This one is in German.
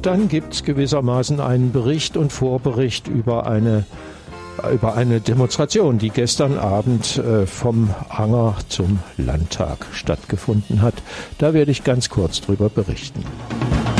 Und dann gibt es gewissermaßen einen Bericht und Vorbericht über eine Demonstration, die gestern Abend vom Anger zum Landtag stattgefunden hat. Da werde ich ganz kurz drüber berichten.